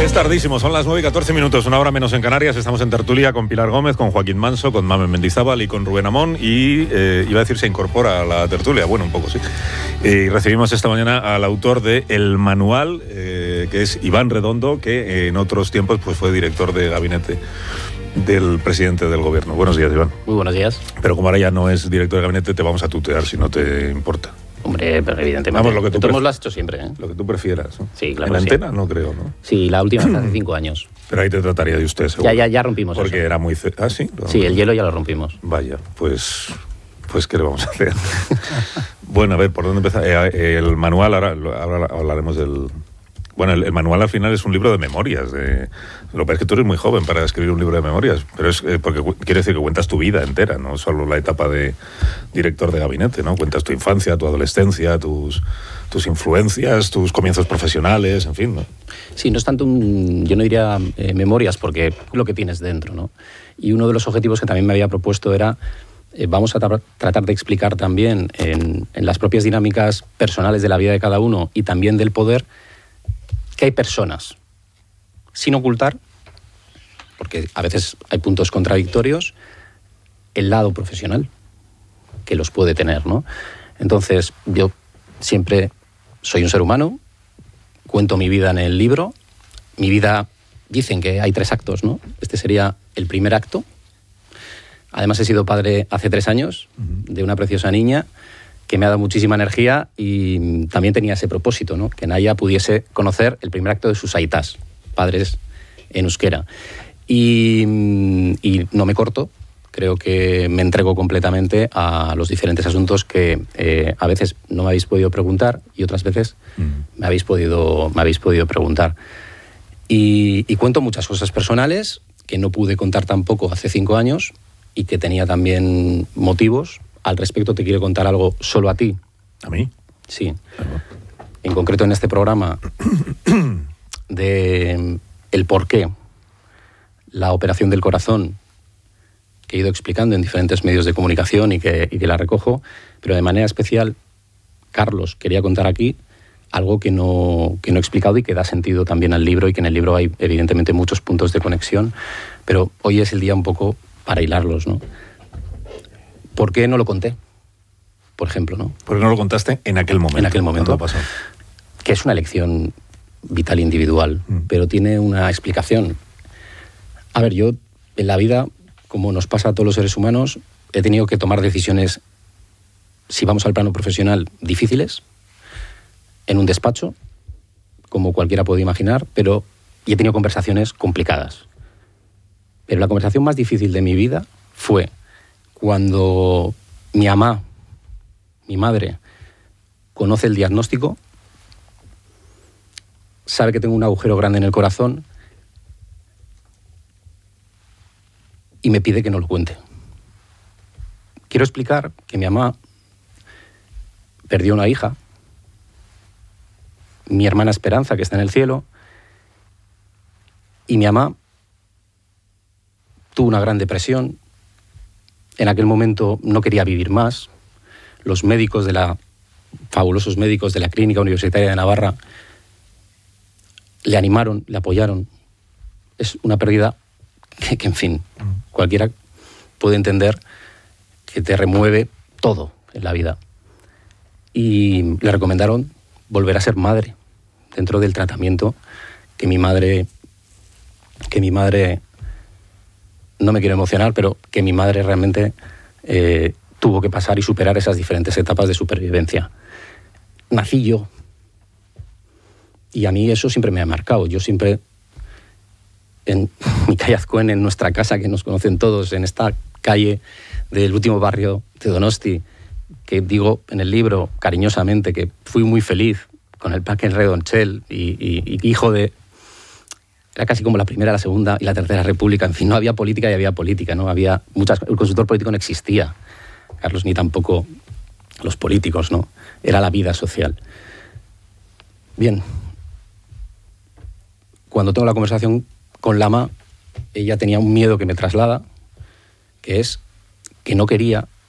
Es tardísimo, son las 9:14, una hora menos en Canarias. Estamos en tertulia con Pilar Gómez, con Joaquín Manso, con Mamen Mendizábal y con Rubén Amón. Y iba a decir se incorpora a la tertulia, bueno, un poco sí. Y recibimos esta mañana al autor de El Manual, que es Iván Redondo, que en otros tiempos pues fue director de gabinete del presidente del gobierno. Buenos días, Iván. Muy buenos días. Pero como ahora ya no es director de gabinete, te vamos a tutear si no te importa. Hombre, pero evidentemente. Vamos, lo que tú lo has hecho siempre, ¿eh? Lo que tú prefieras, ¿no? Sí, claro. En sí. Antena no creo, ¿no? Sí, la última hace 5 años. Pero ahí te trataría de usted, seguro. Ya rompimos porque eso. Era muy... ¿Ah, sí? Sí, el hielo ya lo rompimos. Vaya, pues ¿qué le vamos a hacer? Bueno, a ver, ¿por dónde empezar? El manual, ahora hablaremos del... Bueno, el manual al final es un libro de memorias. Lo que pasa es que tú eres muy joven para escribir un libro de memorias, pero es porque quiere decir que cuentas tu vida entera, no solo la etapa de director de gabinete, ¿no? Cuentas tu infancia, tu adolescencia, tus influencias, tus comienzos profesionales, en fin, ¿no? Sí, no es tanto yo no diría memorias, porque lo que tienes dentro, ¿no? Y uno de los objetivos que también me había propuesto era vamos a tratar de explicar también en las propias dinámicas personales de la vida de cada uno y también del poder que hay personas, sin ocultar, porque a veces hay puntos contradictorios, el lado profesional que los puede tener, ¿no? Entonces, yo siempre soy un ser humano, cuento mi vida en el libro. Mi vida, dicen que hay 3 actos, ¿no? Este sería el primer acto. Además, he sido padre hace 3 años de una preciosa niña que me ha dado muchísima energía y también tenía ese propósito, ¿no? Que Naya pudiese conocer el primer acto de sus aitas, padres en euskera. Y no me corto, creo que me entrego completamente a los diferentes asuntos que a veces no me habéis podido preguntar y otras veces me habéis podido preguntar. Y cuento muchas cosas personales que no pude contar tampoco hace 5 años y que tenía también motivos. Al respecto te quiero contar algo solo a ti. ¿A mí? Sí. En concreto en este programa de el porqué, la operación del corazón, que he ido explicando en diferentes medios de comunicación y que la recojo, pero de manera especial, Carlos quería contar aquí algo que no he explicado y que da sentido también al libro y que en el libro hay evidentemente muchos puntos de conexión, pero hoy es el día un poco para hilarlos, ¿no? ¿Por qué no lo conté? Por ejemplo, ¿no? ¿Por qué no lo contaste en aquel momento? En aquel momento. ¿Cuándo pasó? Que es una elección vital individual, pero tiene una explicación. A ver, yo en la vida, como nos pasa a todos los seres humanos, he tenido que tomar decisiones, si vamos al plano profesional, difíciles, en un despacho, como cualquiera puede imaginar, y he tenido conversaciones complicadas. Pero la conversación más difícil de mi vida fue cuando mi mamá, mi madre, conoce el diagnóstico, sabe que tengo un agujero grande en el corazón y me pide que no lo cuente. Quiero explicar que mi mamá perdió una hija, mi hermana Esperanza, que está en el cielo, y mi mamá tuvo una gran depresión. En aquel momento no quería vivir más. Los médicos fabulosos médicos de la Clínica Universitaria de Navarra le animaron, le apoyaron. Es una pérdida que en fin, cualquiera puede entender que te remueve todo en la vida. Y le recomendaron volver a ser madre dentro del tratamiento que mi madre, no me quiero emocionar, pero que mi madre realmente tuvo que pasar y superar esas diferentes etapas de supervivencia. Nací yo. Y a mí eso siempre me ha marcado. Yo siempre, en mi calle Azcuen, en nuestra casa, que nos conocen todos, en esta calle del último barrio de Donosti, que digo en el libro cariñosamente que fui muy feliz con el Parque Redonchel y hijo de... Era casi como la primera, la segunda y la tercera república. En fin, no había política y había política, ¿no? El consultor político no existía, Carlos, ni tampoco los políticos, ¿no? Era la vida social. Bien. Cuando tengo la conversación con Lama, ella tenía un miedo que me traslada, que es que no quería